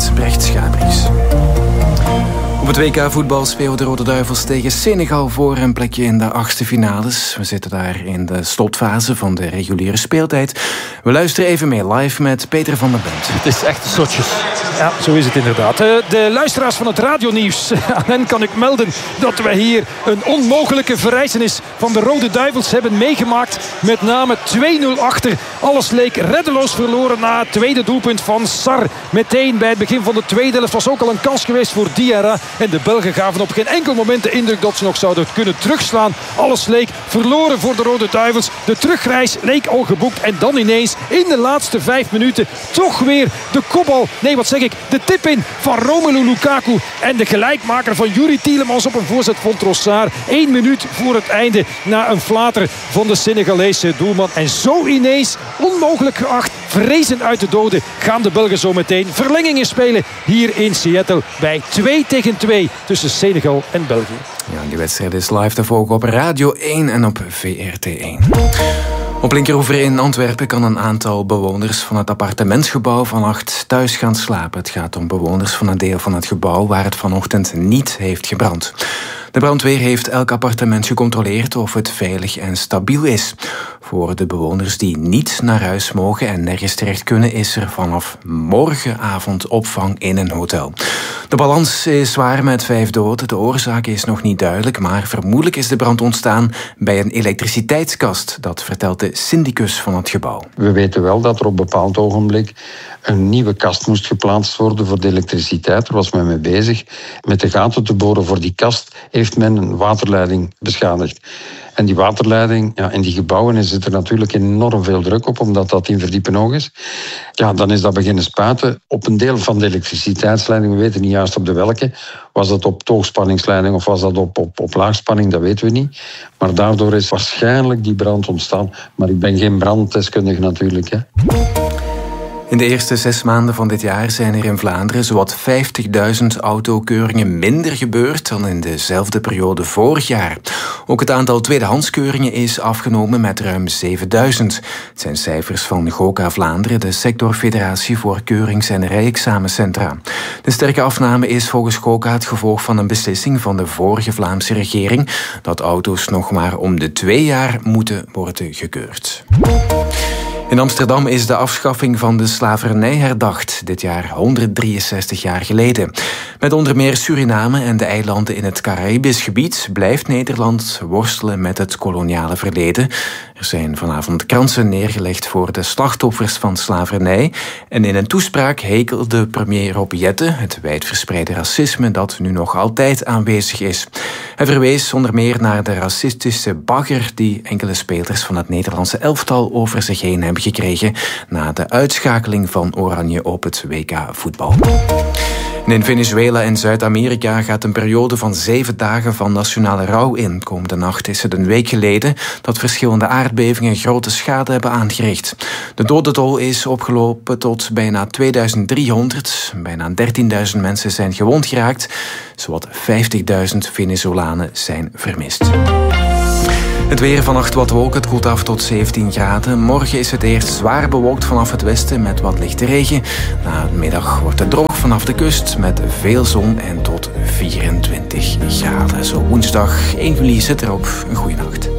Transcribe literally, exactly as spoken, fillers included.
met Brecht Schabriks. Op het W K voetbal spelen de Rode Duivels tegen Senegal voor een plekje in de achtste finales. We zitten daar in de slotfase van de reguliere speeltijd. We luisteren even mee live met Peter van der Bent. Het is echt zotjes. Ja, zo is het inderdaad. De luisteraars van het radionieuws, aan hen kan ik melden dat wij hier een onmogelijke verrijzenis van de Rode Duivels hebben meegemaakt. Met name twee nul achter. Alles leek reddeloos verloren na het tweede doelpunt van Sarr. Meteen bij het begin van de tweede helft was ook al een kans geweest voor Diarra. En de Belgen gaven op geen enkel moment de indruk dat ze nog zouden kunnen terugslaan. Alles leek verloren voor de Rode Duivels. De terugreis leek al geboekt. En dan ineens in de laatste vijf minuten toch weer de kopbal. Nee, wat zeg ik? De tip in van Romelu Lukaku. En de gelijkmaker van Yuri Tielemans op een voorzet van Trossard. Eén minuut voor het einde na een flater van de Senegalese doelman. En zo ineens, onmogelijk geacht, vrezen uit de doden, gaan de Belgen zo meteen verlengingen spelen hier in Seattle bij twee tegen twee tussen Senegal en België. Ja, die wedstrijd is live te volgen op Radio één en op V R T één. Op Linkeroever in Antwerpen kan een aantal bewoners van het appartementsgebouw vannacht thuis gaan slapen. Het gaat om bewoners van een deel van het gebouw waar het vanochtend niet heeft gebrand. De brandweer heeft elk appartement gecontroleerd of het veilig en stabiel is. Voor de bewoners die niet naar huis mogen en nergens terecht kunnen, is er vanaf morgenavond opvang in een hotel. De balans is zwaar met vijf doden. De oorzaak is nog niet duidelijk, maar vermoedelijk is de brand ontstaan bij een elektriciteitskast. Dat vertelt de syndicus van het gebouw. We weten wel dat er op een bepaald ogenblik een nieuwe kast moest geplaatst worden voor de elektriciteit. Daar was men mee bezig. Met de gaten te boren voor die kast heeft men een waterleiding beschadigd. En die waterleiding, ja, in die gebouwen zit er natuurlijk enorm veel druk op, omdat dat in verdiepen hoog is. Ja, dan is dat beginnen spuiten op een deel van de elektriciteitsleiding. We weten niet juist op de welke. Was dat op hoogspanningsleiding of was dat op, op, op laagspanning, dat weten we niet. Maar daardoor is waarschijnlijk die brand ontstaan. Maar ik ben geen branddeskundige natuurlijk, hè. In de eerste zes maanden van dit jaar zijn er in Vlaanderen zowat vijftigduizend autokeuringen minder gebeurd dan in dezelfde periode vorig jaar. Ook het aantal tweedehandskeuringen is afgenomen met ruim zevenduizend. Het zijn cijfers van GOKA Vlaanderen, de sectorfederatie voor keurings- en rijexamencentra. De sterke afname is volgens GOKA het gevolg van een beslissing van de vorige Vlaamse regering dat auto's nog maar om de twee jaar moeten worden gekeurd. In Amsterdam is de afschaffing van de slavernij herdacht, dit jaar honderddrieënzestig jaar geleden. Met onder meer Suriname en de eilanden in het Caraïbisch gebied blijft Nederland worstelen met het koloniale verleden. Er zijn vanavond kransen neergelegd voor de slachtoffers van slavernij. En in een toespraak hekelde premier Rob Jetten het wijdverspreide racisme dat nu nog altijd aanwezig is. Hij verwees onder meer naar de racistische bagger die enkele spelers van het Nederlandse elftal over zich heen hebben gekregen na de uitschakeling van Oranje op het W K voetbal. En in Venezuela en Zuid-Amerika gaat een periode van zeven dagen van nationale rouw in. Komende nacht is het een week geleden dat verschillende aardbevingen grote schade hebben aangericht. De dodentol is opgelopen tot bijna tweeduizend driehonderd. Bijna dertienduizend mensen zijn gewond geraakt. Zowat vijftigduizend Venezolanen zijn vermist. Het weer, vannacht wat wolken, het koelt af tot zeventien graden. Morgen is het eerst zwaar bewolkt vanaf het westen met wat lichte regen. Na de middag wordt het droog vanaf de kust met veel zon en tot vierentwintig graden. Zo woensdag één juli zit erop. Een goeie nacht.